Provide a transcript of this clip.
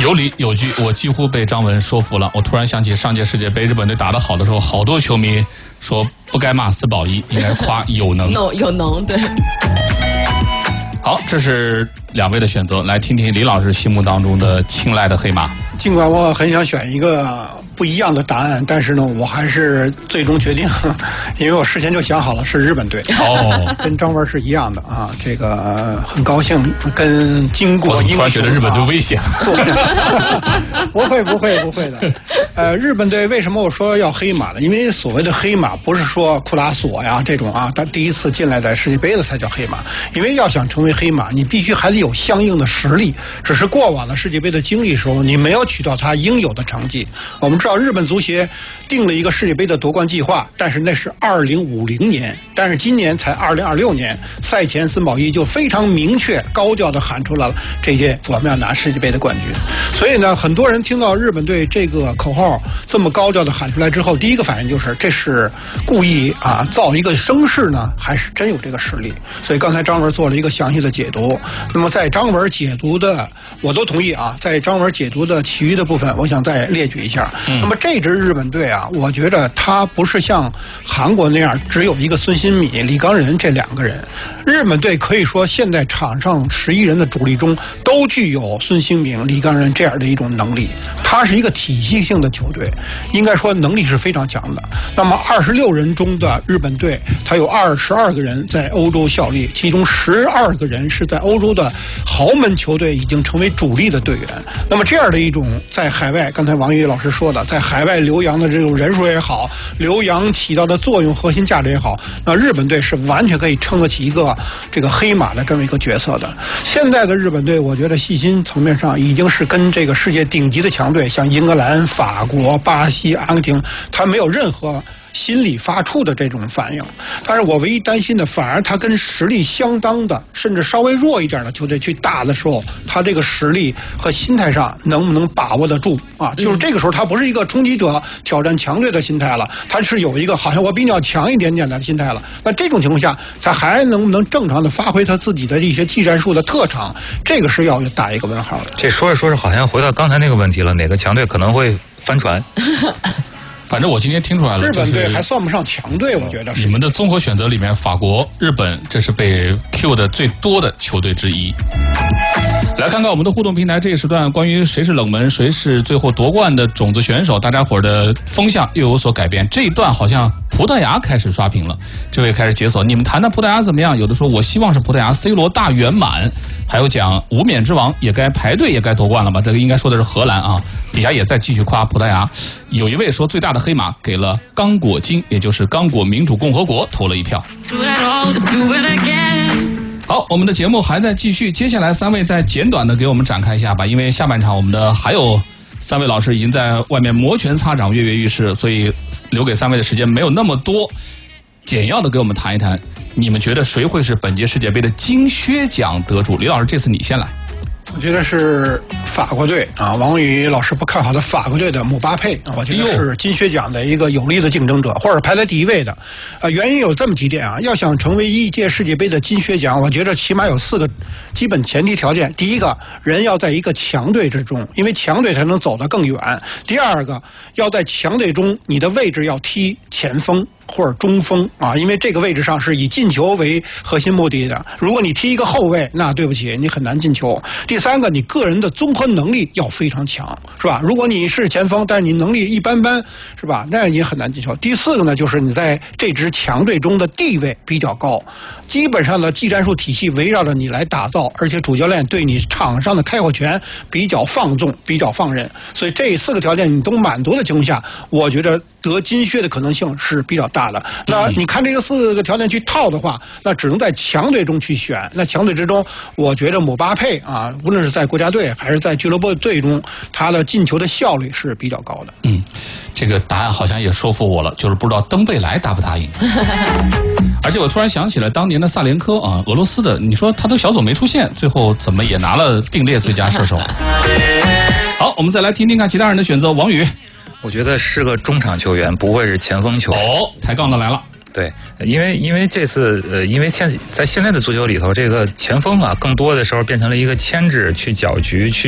有理有据，我几乎被张文说服了。我突然想起上届世界杯日本队打得好的时候，好多球迷说不该骂森保一，应该夸有能。 有能，对。 好，这是两位的选择，来听听李老师心目当中的青睐的黑马。 尽管我很想选一个不一样的答案，但是呢，我还是最终决定，因为我事先就想好了是日本队。 哦， 跟张文是一样的啊。这个很高兴跟经过英雄， 我突然觉得日本队危险。 不会的。日本队为什么我说要黑马呢？因为所谓的黑马不是说库拉索呀这种啊，他第一次进来的世界杯的才叫黑马。因为要想成为黑马，你必须还得有相应的实力。只是过往的世界杯的经历时候，你没有取到他应有的成绩。我们知道日本足协定了一个世界杯的夺冠计划，但是那是2050年，但是今年才2026年，赛前森保一就非常明确高调的喊出了这届我们要拿世界杯的冠军。所以呢，很多人听到日本队这个口号这么高调的喊出来之后，第一个反应就是这是故意啊造一个声势呢，还是真有这个实力？所以刚才张文做了一个详细的解读。那么在张文解读的，我都同意啊，在张文解读的其余的部分，我想再列举一下。那么这支日本队啊，我觉得他不是像韩国那样只有一个孙兴慜、李刚仁这两个人。日本队可以说现在场上11人的主力中都具有孙兴慜、李刚仁这样的一种能力。他是一个体系性的球队，应该说能力是非常强的。那么26人中的日本队，他有22个人在欧洲效力，其中12个人是在欧洲的豪门球队已经成为主力的队员。那么这样的一种在海外，刚才王宇老师说的，在海外留洋的这种人数也好，留洋起到的作用、核心价值也好，那日本队是完全可以撑得起一个这个黑马的这么一个角色的。现在的日本队，我觉得细心层面上已经是跟这个世界顶级的强队，像英格兰、法国、巴西、阿根廷，他没有任何心理发怵的这种反应。但是我唯一担心的，反而他跟实力相当的，甚至稍微弱一点的球队去打的时候，他这个实力和心态上能不能把握得住啊？就是这个时候，他不是一个冲击者挑战强队的心态了，他是有一个好像我比你要强一点点的心态了。那这种情况下，他还能不能正常的发挥他自己的一些技战术的特长？这个是要打一个问号的。 这说着说着，好像回到刚才那个问题了，哪个强队可能会翻船？ 反正我今天听出来了， 日本队还算不上强队，我觉得是。 你们的综合选择里面，法国、日本这是被 Q 的最多的球队之一。来看看我们的互动平台这一时段，关于谁是冷门，谁是最后夺冠的种子选手，大家伙的风向又有所改变。这一段好像葡萄牙开始刷屏了，这位开始解锁。你们谈谈葡萄牙怎么样？有的说我希望是葡萄牙 C 罗大圆满，还有讲无冕之王也该排队也该夺冠了吧？这个应该说的是荷兰啊，底下也在继续夸葡萄牙。有一位说最大的黑马给了刚果金，也就是刚果民主共和国投了一票。好，我们的节目还在继续，接下来三位再简短的给我们展开一下吧，因为下半场我们的还有三位老师已经在外面摩拳擦掌、跃跃欲试，所以留给三位的时间没有那么多。简要的给我们谈一谈，你们觉得谁会是本届世界杯的金靴奖得主？李老师，这次你先来。 我觉得是法国队啊，王宇老师不看好的法国队的姆巴佩，我觉得是金靴奖的一个有力的竞争者，或者排在第一位的。原因有这么几点啊，要想成为一届世界杯的金靴奖，我觉得起码有4个基本前提条件。第一个，人要在一个强队之中，因为强队才能走得更远。第二个，要在强队中，你的位置要踢前锋或者中锋啊，因为这个位置上是以进球为核心目的的。如果你踢一个后卫，那对不起，你很难进球。第三个，你个人的综合能力要非常强，是吧？如果你是前锋，但是你能力一般般，是吧？那你很难进球。第4个呢，就是你在这支强队中的地位比较高，基本上的技战术体系围绕着你来打造，而且主教练对你场上的开火权比较放纵，比较放任。所以这4个条件你都满足的情况下，我觉得得金靴的可能性是比较大的。那你看这个4个条件去套的话，那只能在强队中去选。那强队之中，我觉得姆巴佩啊，无论是在国家队还是在俱乐部队中，他的进球的效率是比较高的。 这个答案好像也说服我了，就是不知道登贝莱答不答应。而且我突然想起来当年的萨连科啊，俄罗斯的，你说他都小组没出现，最后怎么也拿了并列最佳射手？好，我们再来听听看其他人的选择。王宇， 我觉得是个中场球员，不会是前锋球员。 哦，抬杠的来了。 对，因为这次因为在现在的足球里头，这个前锋啊，更多的时候变成了一个牵制、去搅局、去